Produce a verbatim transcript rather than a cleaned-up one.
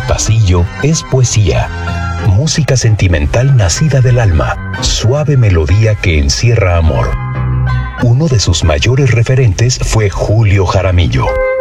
pasillo es poesía. Música sentimental nacida del alma, suave melodía que encierra amor. Uno de sus mayores referentes fue Julio Jaramillo.